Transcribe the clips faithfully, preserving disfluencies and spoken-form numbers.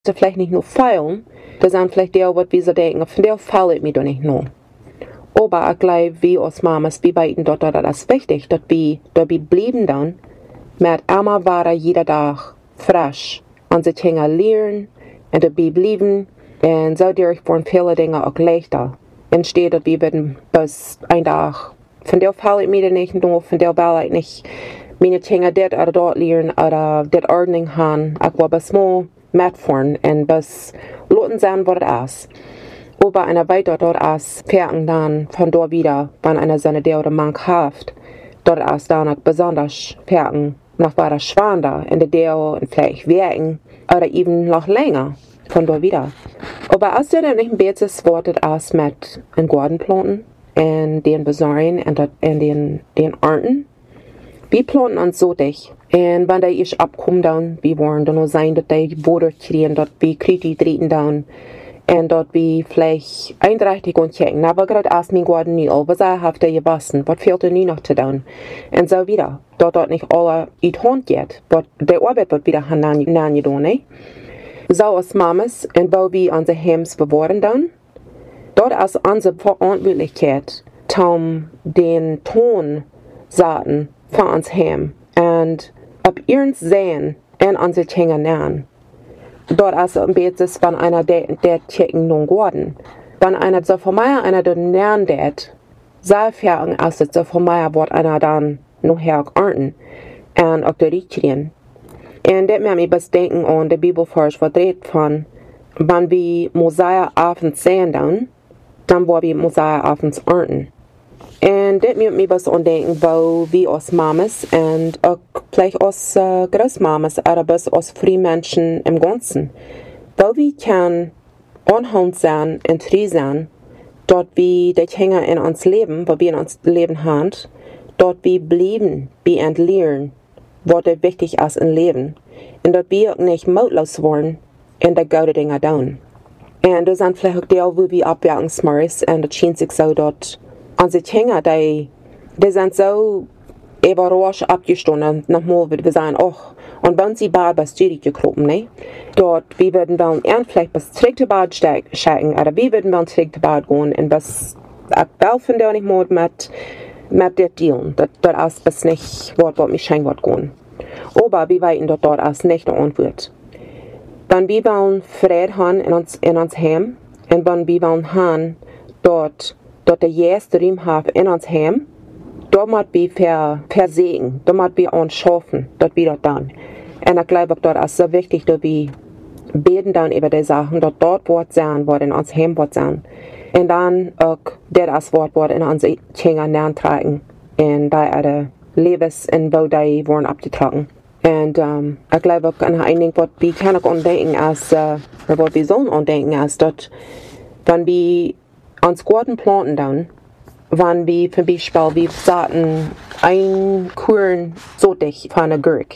sie vielleicht nicht nur feilen, das sind vielleicht die, was wir so denken, von der feilt ich mich doch nicht nur. Aber ich glaube, wie uns Mamas, wie beiden dort, dort, das ist wichtig, dass wir, dass wir bleiben dann, mit immer weiter jeder Tag frisch, und sie können lernen, und dass wir bleiben, und so dadurch werden viele Dinge auch leichter. Anstatt dass wir bis ein Tag, von der feilt ich mich nicht nur, von der will ich nicht, meine Kinder das oder dort lernen, oder das Ordnung haben, ich will bis mal mitfahren, und bis lassen sehen, was es ist. Aber einer weiter dort ist, fähren dann von dort wieder, wenn einer seine der oder Mann haft, dort ist dann auch besonders fähren, noch weiter schwander, in der der und vielleicht wirken, oder eben noch länger, von dort wieder. Aber als du dann nicht ein bisschen wortet ist mit einem Gartenplanten, und den Besorgen, und den, den Arten, wir planten uns so dich. Und wenn die ich abkommen dann, wir wollen dann nur sein, dass die Boden kriegen, dass wir Kriti treten dann, und dort wir vielleicht einträchtig und checken. Aber gerade erst mein Garten nie, was habt ihr gebassen, was fehlt ihr nie noch zu tun? Und so wieder. Dort dort nicht alle in die Hand geht, aber der Arbeit wird wieder nachgetan, ne? So als Mamas, und wo wir unsere Hems bewahren dann, dort ist unsere Verantwortlichkeit, um den Ton saten von uns Hem, und ob ihr sehen, und unsere Kinder nähen. Dort ist ein bisschen, wenn einer der, der checken nun geworden. Wenn einer so von mir, einer der nähen det, sehr fern ist es so von mir, wird einer dann noch her ernten, und auch der Richtchen. Und das mir bis denken an der Bibelvers, was redet von, wenn wir Mosaia abends sehen dann, dann wollen wir Mosaia abends ernten. Und das mir bis an denken, wo wir als Mamas und auch vielleicht als äh, Großmamas, aber bis als Frühmenschen im Ganzen, wo wir können anhand sein und treu sein, dort wir die Kinder in uns Leben, wo wir in uns Leben haben, dort wir bleiben, wir entlernen, was wichtig ist im Leben, und dort wir auch nicht mutlos werden und die gute Dinge tun. Und das sind vielleicht auch die, wo wir abwerken smart, und das scheint sich so, dort unsere Kinder, die, die sind so überrascht abgestunden, nochmal wird wir sagen, ach, und wenn sie bald bei Studie gekropen, ne? Dort, wir würden dann vielleicht bis zurück zu Bad schicken, oder wir würden dann zurück zu Bad gehen, und bis, ich will von der nicht mehr mit, mit der dealen, das, das ist bis nicht, was, was mich schein wird gehen. Aber wir weiten dort, dort ist nicht der Antwort. Wenn wir wollen Frieden haben in uns, in uns Heim, und wenn wir wollen haben, dort, dort der erste Raum haben in uns Heim, dort muss wir ver, versehen, dort muss wir uns schaffen, dort wir dort dann. Und ich glaube, dort ist so wichtig, dass wir beten dann über die Sachen, dort dort wird sein, was in uns Heim wird sein. Und dann auch das Wort, was in unsere Kinder nachtragen, und da ihre Lebens- und wo die werden abgetragen. Und um, ich glaube auch an ein Ding, was wir können auch andenken, als, uh, oder was wir sollen andenken, als dort, wenn wir uns Garten planten dann, wenn wir zum Beispiel, wir sagten, ein Korn so dicht von einer Gurke.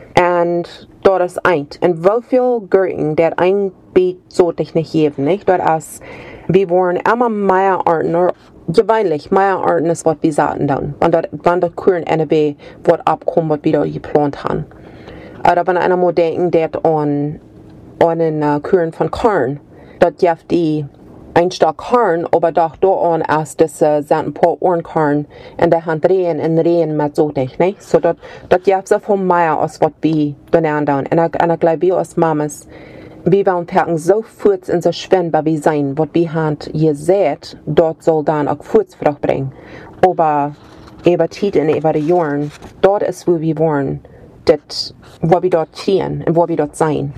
Und dort ist eins. Und wie viel Gurken, der ein Beet so dicht nicht geben, nicht? Dort ist, wir wollen immer mehr Arten, oder gewöhnlich mehr Arten ist, was wir sagten dann. Wenn dort, wenn der Korn N B wird abkommen, was wir da geplant haben. Oder wenn einer mal denken, der an, an einen uh, Korn von Korn, dort gibt die ein Stück Korn, aber doch da an ist, das uh, sind ein paar Ohrenkorn in der Hand drehen und drehen mit so dich, ne? So dort, dort gibt es so viel mehr, als was wir benennen. Und ich, und ich glaube, wir als Mamas, wir wollen packen so kurz und so schwindbar wie sein, was wir haben hier seht, dort soll dann auch Frucht bringen. Aber über Zeit und über die Jahren, dort ist, wo wir wollen, das, wo wir dort stehen und wo wir dort sein.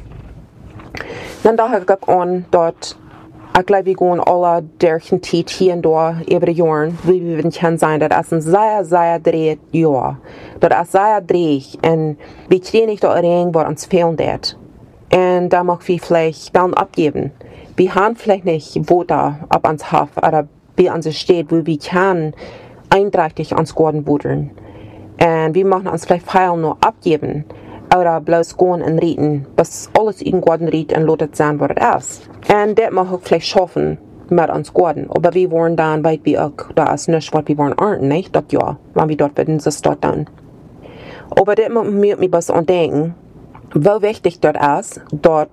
Dann dachte ich auch an, dort, ich glaube, wir gehen alle durch den Zeit hier und da über die Jahre, wie wir können sein, das ist ein sehr, sehr dreht Jahr. Das ist sehr dreht und wir kriegen nicht da rein, was uns fehlen wird. Und da möchten wir vielleicht dann abgeben. Wir haben vielleicht nicht Voter ab ans Haft oder wie uns steht, wo wir können einträchtig ans Garten buddeln. Und wir machen uns vielleicht Pfeil nur abgeben oder bloß gehen und reden, bis alles in Garten redet und lotet sein, was es ist. Und das machen wir vielleicht schaffen mit uns Garten. Aber wir wollen dann, weil wir auch, da ist nicht, was wir wollen ernten, nicht? Das ja, wenn wir dort werden, das dort dann. Aber das muss mir was andenken, wie wichtig dort ist, dort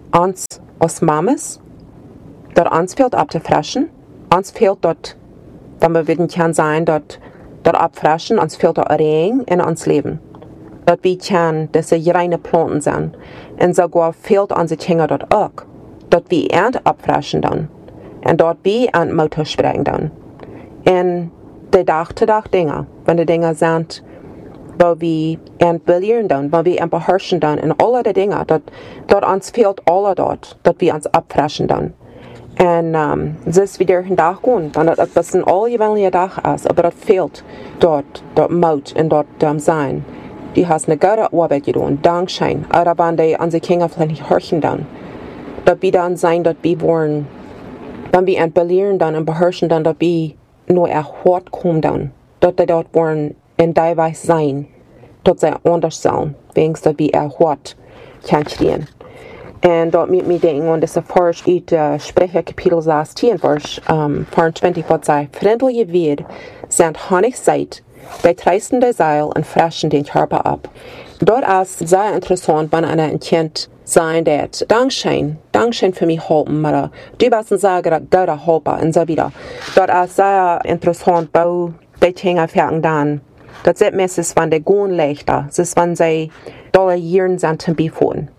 Ons, als Mamas, dat ons fehlt abzufressen, ons fehlt dort, wenn wir willen kann sein, dort, dort abfressen, ons fehlt dort Regen in ons Leben. Dat wir kann, dass sie reine Planten sind. Und sogar fehlt unsere Kinder dort auch. Dort wir ernt abfressen dann. Und dort wir an Motor sprechen dann. Und die Tag-zu-Tag Dinge, wenn die Dinge sind, wo wir entbillieren dann, wo wir beherrschen dann, und alle die Dinge, dort, dort uns fehlt alle dort, dort wir uns abfressen dann. Und um, es ist wieder ein Tag gehen, wenn das etwas ein allgemeiner Tag ist, aber das fehlt dort, dort Mut und dort um, sein. Die hast eine gute Arbeit getan, Dankeschön. Aber wenn die unsere Kinder vielleicht nicht hören dann, dass wir dann sein, dass wir wollen, wenn wir entbellieren dann und beherrschen dann, dass wir nur erhört kommen dann, dass die dort wollen in der Weise sein, dass sie anders sein, wenigstens dass wir erhört kann stehen. Und dort mit mir denken, und das ist Vers in uh, Sprecher Kapitel sechzehn, Vers um, vierundzwanzig, was sagt, freundliche Wert sind Honig seid, bei treisten der Seil und fressen den Körper ab. Dort ist sehr interessant, wenn einer ein Kind sein wird, Dankeschön, Dankeschön für mich halten, aber du bist ein sehr guter Helfer und so weiter. Dort ist sehr interessant, wo die Dinge fangen dann. Das ist meistens, wenn die gehen leichter, das ist, wenn sie dolle Jahren sind zum Befuhren.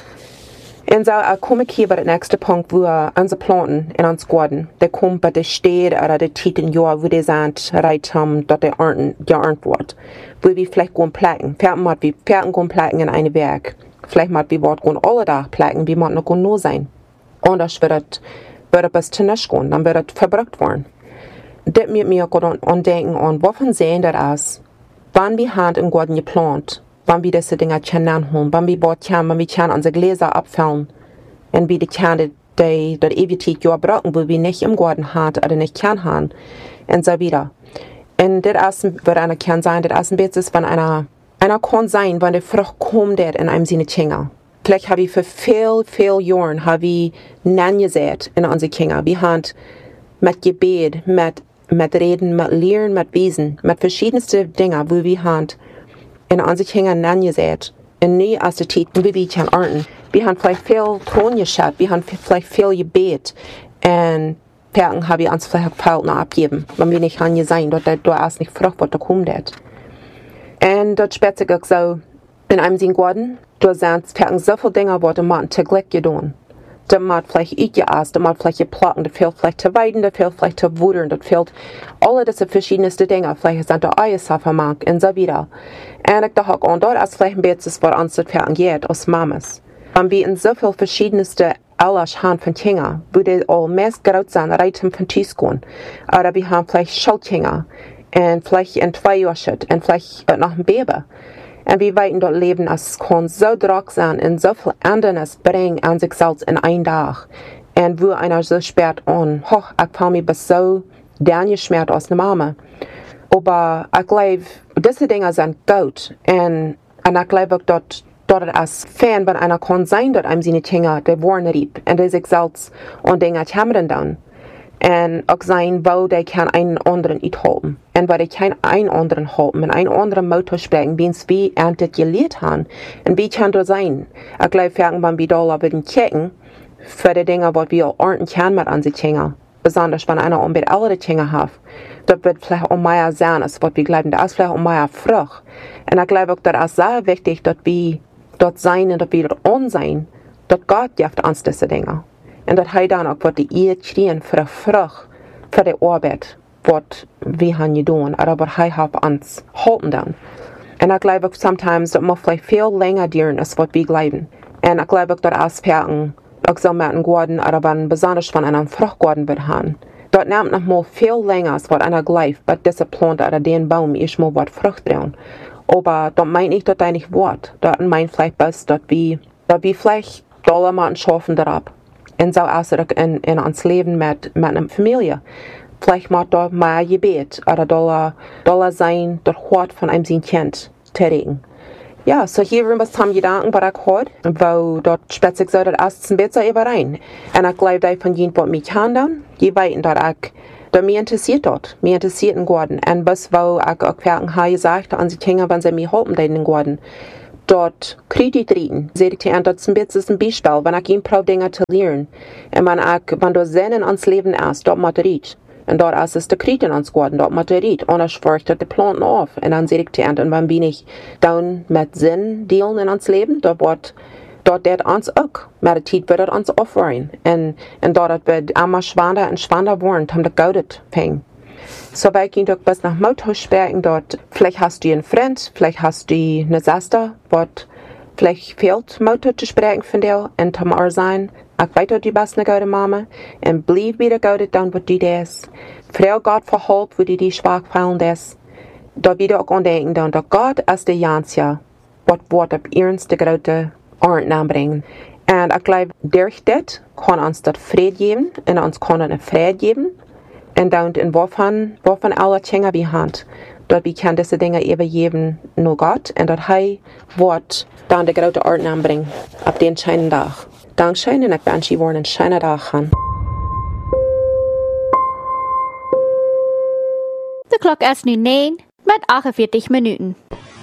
Und so uh, komme ich hier bei dem nächsten Punkt, wo uh, unsere Planten in uns Garten, der kommt bei der Städte oder der Titen Jahr, wo die sind, reit haben, dort der Ernten geerntet wird. Wo wir vielleicht gehen plagen. Vielleicht mal wir Pferden gehen plagen in einem Werk. Vielleicht mal wir Wort gehen alle Tag plagen, wie man noch nur sein. Anders wird es, wird es bis zu nichts gehen, dann wird es verbraucht werden. Das mit mir gut an denken an, wovon sehen das ist, wann wir Hand im Garten geplant, wann wir diese Dinge kennen haben, wann wir bort können, wann wir können unsere Gläser abfüllen, und wie die können, die dort ewig Jahr brauchen, wo wir nicht im Garten haben oder nicht können haben, und so weiter. Und das ist, wird einer kann sein, das ist ein bisschen, wenn einer, einer kann sein, wenn die Frucht kommt in einem seiner Kinder. Vielleicht habe ich für viel, viel Jahren, habe ich Nein gesät in unsere Kinder. Wir haben mit Gebet, mit, mit Reden, mit Lehren, mit Wesen, mit verschiedensten Dingen, wo wir haben in unsere Kinder Nein gesät. Und nie aus der Zeit, wie wir können ernten. Wir haben vielleicht viel Ton geschaut, wir haben vielleicht viel Gebet. Und Perken habe ich uns vielleicht auch noch abgeben, wenn wir nicht an sein, dort du erst nicht Frucht, was da kommt. Und dort später auch so, in einem Sinn Garten, da sind Perken so viele Dinge, die man täglich getan. Da man vielleicht eingeast, da man vielleicht geplatten, da fehlt vielleicht zu weiden, da fehlt vielleicht zu wudern, da fehlt alle diese verschiedensten Dinge, vielleicht sind da Eiersafermark und so weiter. Und ich dachte auch, dort ist vielleicht ein bisschen, was uns das Perken geht, als Mamas. Und wir in so viele verschiedenste Alles haben von Kindern, wo die all meist groß sind, reiten von Tisch gehen. Oder wir haben vielleicht Schulkinder, und vielleicht ein Zweijähriges, und vielleicht noch ein Baby. Und wir weiten dort leben, es kann so drock sein und so viel anderes bringen an sich selbst in einen Tag. Und wo einer so spät an, hoch, ich fühle mich bis so dann geschmerzt aus der Mama. Aber ich glaube, diese Dinge sind gut. Und, und ich glaube auch dort, dort als Fan, wenn einer kann sein, dort einem seine Kinder, die wollen rieb, und die sich selbst und Dinge kämmern dann. Und auch sein, wo die kann einen anderen nicht halten. Und weil die keinen einen anderen halten, und einen anderen Motor sprechen, wie es wie erntet gelehrt haben. Und wie kann das sein? Ich glaube, wenn wir da würden checken, für die Dinge, was wir ernten können mit unseren Kindern. Besonders wenn einer unbedingt alle Kinder hat. Das wird vielleicht auch mehr sein, als was wir glauben. Das ist vielleicht auch mehr Frucht. Und ich glaube auch, das ist sehr wichtig, dass wir dort sein und dass wir dort on sein, dass Gott gibt uns diese Dinge. Und dass er dann auch wird die Ehe stehen für die Frucht, für die Arbeit, was wir haben getan, oder was er hat uns halten dann. Und ich glaube auch, sometimes, das muss vielleicht viel länger dauern, als was wir glauben. Und ich glaube auch, dass Aspekten, auch so mit einem Garten, oder wenn, besonders von einem Fruchtgarten wird haben, dort nimmt noch mal viel länger, als was einer glaubt, was diese Pflanze oder den Baum ist mal was Frucht bringen. Aber das meine ich, dass das nicht wird. Das meint vielleicht best, dass wir, dass wir vielleicht alle mal schaffen darauf. Und so auch in, in uns Leben mit, mit einer Familie. Vielleicht mal da mehr Gebet oder da da sein, das Wort von einem sein Kind tätigen. Ja, so hier wir was haben Gedanken, was ich heute, wo dort speziell so, das ist ein bisschen überein. Und ich glaube, dass von jenen, was mich handeln, die weiten, dass ich, dass mich interessiert dort, mich interessiert in Garten. Und bis wo ich auch Ferien habe gesagt, an die Kinder, wenn sie mich helfen, in den Garten, dort kritisch reden. Zeg ik tegen, dat is een beetje een Beispiel, wenn ik een probeer dingen te leren. En wenn ik, wenn du Sinn in ons leven is, dat moet riet. En dort ist es de kritisch in ons geworden, dat moet riet. Anders vorigt dat de planten af. En dan zeg ik tegen, en wenn bin ich dan met Sinn delen in ons leven, dat wordt dort det ons ook, maar de tijd wordt het ons afwaren. En, en dort het we allemaal schwander en schwander worden, om de goudet fängt. So wij kunnen ook best nach Muthaus sprechen dort. Vielleicht hast du einen Freund, vielleicht hast du eine Schwester, wat vielleicht fehlt Muthaus zu sprechen von dir und zum Ohr sein. Ich weiß, du bist eine gute Mama und bleib wieder gut dann, was du das. Frau Gott verholp, wo du die schwach fallen das. Da wieder auch andenken dann, dass Gott ist der Jansja, was wird auf ernst die große Ordnung bringen. Und ich glaube, durch das kann uns das Fried geben und uns kann eine Fried geben. En dan in waarvan, waarvan alle dingen bij hand. Dat we kan deze dingen even geven naar God. En dat hij wordt dan de grote ordnung brengen op den schijnen dag. Dan schijnen ik wens je worden een schijne dag gaan. De klok is nu negen met achtenveertig minuten.